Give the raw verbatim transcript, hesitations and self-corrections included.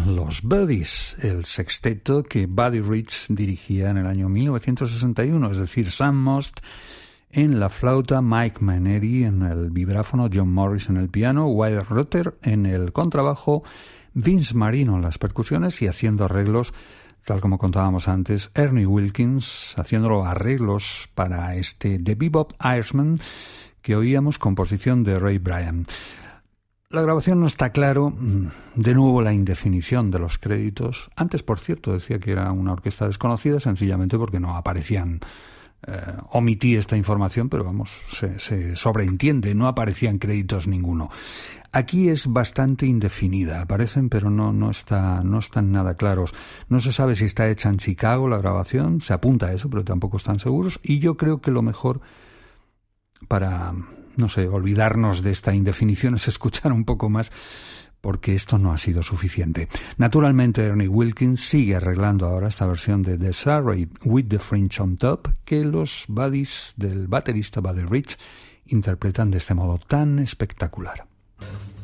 los Buddies, el sexteto que Buddy Rich dirigía en el año mil novecientos sesenta y uno, es decir, Sam Most en la flauta, Mike Mainieri en el vibráfono, John Morris en el piano, Wyatt Rutter en el contrabajo, Vince Marino en las percusiones y haciendo arreglos, tal como contábamos antes, Ernie Wilkins haciendo arreglos para este The Bebop Irishman que oíamos, composición de Ray Bryan. La grabación no está claro, de nuevo la indefinición de los créditos. Antes, por cierto, decía que era una orquesta desconocida sencillamente porque no aparecían. Eh, omití esta información, pero vamos, se, se sobreentiende, no aparecían créditos ninguno. Aquí es bastante indefinida, aparecen pero no, no, está, no están nada claros. No se sabe si está hecha en Chicago la grabación, se apunta a eso, pero tampoco están seguros, y yo creo que lo mejor para, no sé, olvidarnos de esta indefinición es escuchar un poco más, porque esto no ha sido suficiente. Naturalmente, Ernie Wilkins sigue arreglando ahora esta versión de The Surrey with the Fringe on Top, que los buddies del baterista Buddy Rich interpretan de este modo tan espectacular.